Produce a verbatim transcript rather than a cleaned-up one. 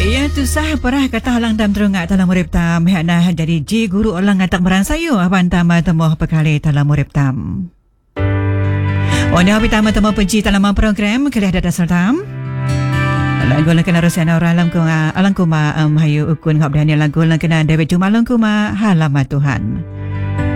Ya tu sah parah kata halang tam terungak dalam urip tam hana jadi ji guru ulang ngatak meransayu aban tama temu pekali dalam urip tam. Ona habi tama temu penci dalam program kelih ada dasar tam. Lagu lang kena rosana ora alam ko alang ko ma um, hayu ukun ngap dani lagu lang kena David Jumalong ko ma halama Tuhan.